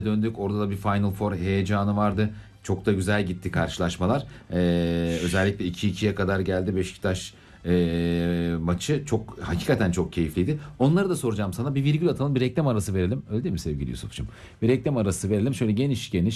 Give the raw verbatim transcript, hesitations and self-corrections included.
döndük. Orada da bir Final Four heyecanı vardı. Çok da güzel gitti karşılaşmalar. Ee, özellikle iki ikiye kadar geldi Beşiktaş e, maçı. Çok hakikaten çok keyifliydi. Onları da soracağım sana. Bir virgül atalım, bir reklam arası verelim. Öyle değil mi sevgili Yusuf'cum? Bir reklam arası verelim. Şöyle geniş geniş